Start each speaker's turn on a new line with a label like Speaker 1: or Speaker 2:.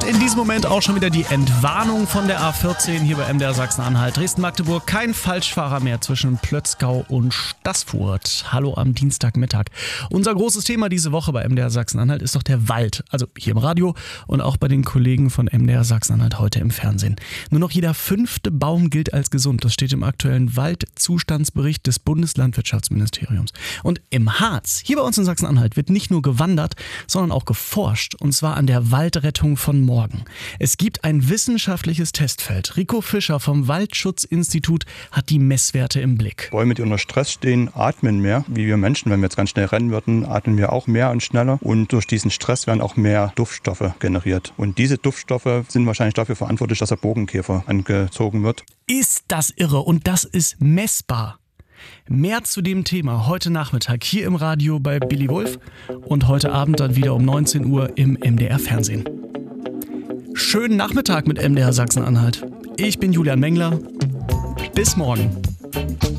Speaker 1: in diesem Moment auch schon wieder die Entwarnung von der A14 hier bei MDR Sachsen-Anhalt. Dresden-Magdeburg, kein Falschfahrer mehr zwischen Plötzgau und Staßfurt. Hallo am Dienstagmittag. Unser großes Thema diese Woche bei MDR Sachsen-Anhalt ist doch der Wald. Also hier im Radio und auch bei den Kollegen von MDR Sachsen-Anhalt heute im Fernsehen. Nur noch jeder 5. Baum gilt als gesund. Das steht im aktuellen Waldzustandsbericht des Bundeslandwirtschaftsministeriums. Und im Harz, hier bei uns in Sachsen-Anhalt, wird nicht nur gewandert, sondern auch geforscht. Und zwar an der Waldrettung von morgen. Es gibt ein wissenschaftliches Testfeld. Rico Fischer vom Waldschutzinstitut hat die Messwerte im Blick.
Speaker 2: Bäume, die unter Stress stehen, atmen mehr. Wie wir Menschen, wenn wir jetzt ganz schnell rennen würden, atmen wir auch mehr und schneller. Und durch diesen Stress werden auch mehr Duftstoffe generiert. Und diese Duftstoffe sind wahrscheinlich dafür verantwortlich, dass der Bogenkäfer angezogen wird.
Speaker 1: Ist das irre? Und das ist messbar. Mehr zu dem Thema heute Nachmittag hier im Radio bei Billy Wolf und heute Abend dann wieder um 19 Uhr im MDR Fernsehen. Schönen Nachmittag mit MDR Sachsen-Anhalt. Ich bin Julian Mengler. Bis morgen.